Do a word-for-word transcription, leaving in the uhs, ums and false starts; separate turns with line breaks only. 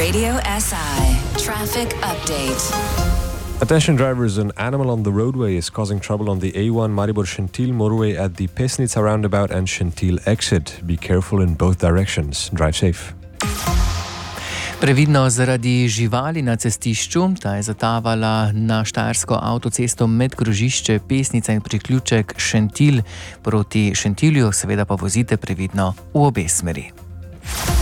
Radio S I Traffic Update.
Attention drivers, an animal on the roadway is causing trouble on the A one Maribor-Šentilj motorway at the Pesnica roundabout and Šentilj exit. Be careful in both directions. Drive safe.
Previdno zaradi živali na cestišču, ta je zatavala na štajersko avtocesto med krožišče Pesnica in priključek Šentilj. Proti Šentilju seveda pa vozite previdno v obe smeri.